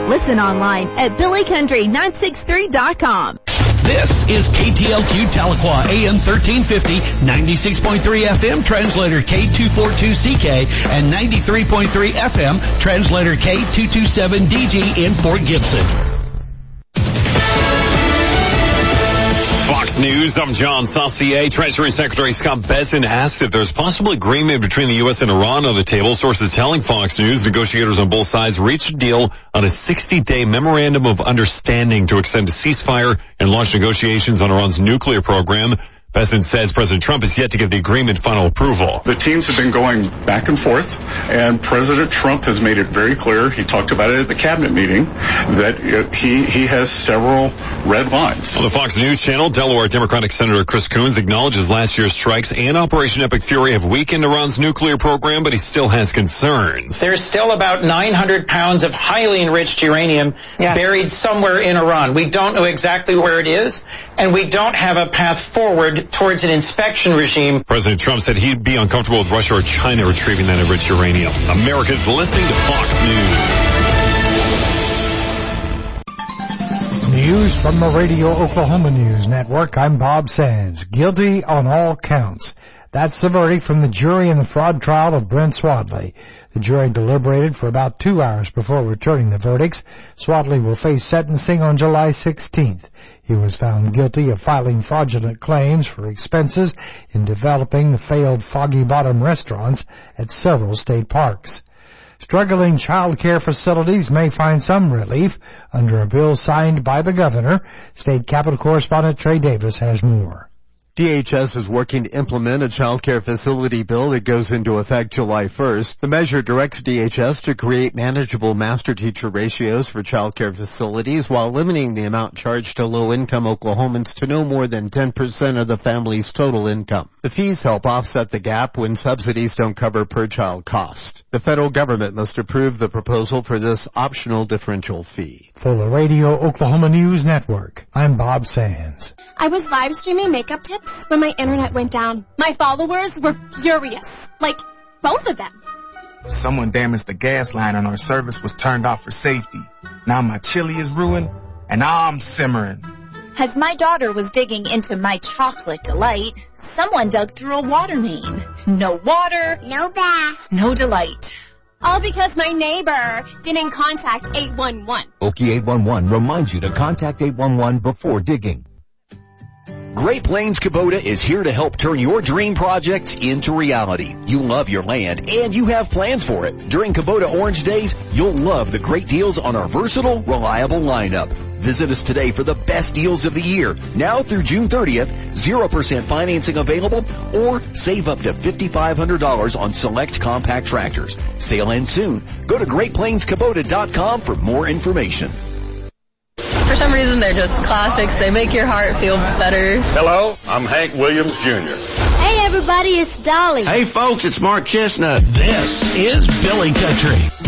Listen online at billycountry963.com. This is KTLQ Tahlequah, AM 1350, 96.3 FM, translator K242CK, and 93.3 FM, translator K227DG in Fort Gibson. Fox News, I'm John Saucier. Treasury Secretary Scott Bessent asked if there's possible agreement between the U.S. and Iran on the table. Sources telling Fox News negotiators on both sides reached a deal on a 60-day memorandum of understanding to extend a ceasefire and launch negotiations on Iran's nuclear program. Bessent says President Trump is yet to give the agreement final approval. The teams have been going back and forth, and President Trump has made it very clear, he talked about it at the cabinet meeting, that he has several red lines. On the Fox News channel, Delaware Democratic Senator Chris Coons acknowledges last year's strikes and Operation Epic Fury have weakened Iran's nuclear program, but he still has concerns. There's still about 900 pounds of highly enriched uranium buried somewhere in Iran. We don't know exactly where it is, and we don't have a path forward towards an inspection regime. President Trump said he'd be uncomfortable with Russia or China retrieving that enriched uranium. America's listening to Fox News. News from the Radio Oklahoma News Network. I'm Bob Sands. Guilty on all counts. That's the verdict from the jury in the fraud trial of Brent Swadley. The jury deliberated for about 2 hours before returning the verdicts. Swadley will face sentencing on July 16th. He was found guilty of filing fraudulent claims for expenses in developing the failed Foggy Bottom restaurants at several state parks. Struggling child care facilities may find some relief under a bill signed by the governor. State Capitol correspondent Trey Davis has more. DHS is working to implement a child care facility bill that goes into effect July 1st. The measure directs DHS to create manageable master-teacher ratios for child care facilities while limiting the amount charged to low-income Oklahomans to no more than 10% of the family's total income. The fees help offset the gap when subsidies don't cover per-child cost. The federal government must approve the proposal for this optional differential fee. For the Radio Oklahoma News Network, I'm Bob Sands. I was live streaming makeup tips when my internet went down. My followers were furious. Like, both of them. Someone damaged the gas line and our service was turned off for safety. Now my chili is ruined and I'm simmering. As my daughter was digging into my chocolate delight, someone dug through a water main. No water, no bath, no delight. All because my neighbor didn't contact 811. Okie 811 reminds you to contact 811 before digging. Great Plains Kubota is here to help turn your dream projects into reality. You love your land and you have plans for it. During Kubota Orange Days, you'll love the great deals on our versatile, reliable lineup. Visit us today for the best deals of the year. Now through June 30th, 0% financing available or save up to $5,500 on select compact tractors. Sale ends soon. Go to GreatPlainsKubota.com for more information. For some reason, they're just classics. They make your heart feel better. Hello, I'm Hank Williams Jr. Hey, everybody, it's Dolly. Hey, folks, it's Mark Chestnut. This is Billy Country.